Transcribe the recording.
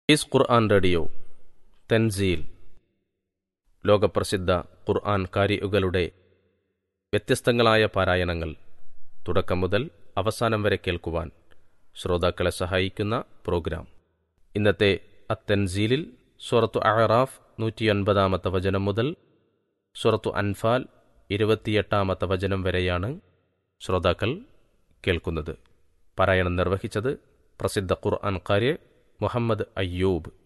Is Quran radio Thanseel ലോകപ്രസിദ്ധ ഖുർആൻ കാരികളുടെ വ്യത്യസ്തങ്ങളായ പാരായണങ്ങൾ തുടക്കം മുതൽ അവസാനം വരെ കേൾക്കുവാൻ ശ്രോതാക്കളെ സഹായിക്കുന്ന പ്രോഗ്രാം. ഇന്നത്തെ അത്തൻസീലിൽ സൂറത്തു അഅറാഫ് 109 വചനം മുതൽ സൂറത്തു അൻഫാൽ 28 വചനം വരെയാണ് ശ്രോതാക്കൾ കേൾക്കുന്നത്. പാരായണം നിർവഹിച്ചത് പ്രസിദ്ധ ഖുർആൻ ഖാരി മുഹമ്മദ് അയ്യൂബ്.